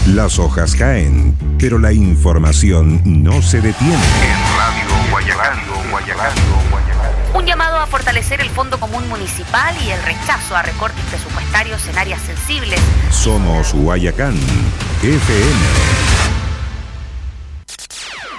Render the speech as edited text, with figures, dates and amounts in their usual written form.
Las hojas caen, pero la información no se detiene. En Radio Guayacán. Un llamado a fortalecer el Fondo Común Municipal y el rechazo a recortes presupuestarios en áreas sensibles. Somos Guayacán FM.